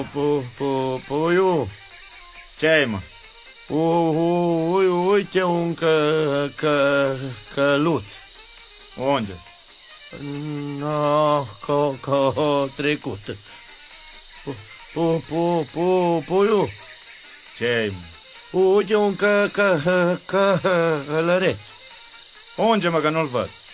Puiu, Ce-ai, mă? uite un căluț. Unde? No, trecut. Puiu, Ce-ai, mă? uite un călăreț. Unde, mă, că nu-l văd?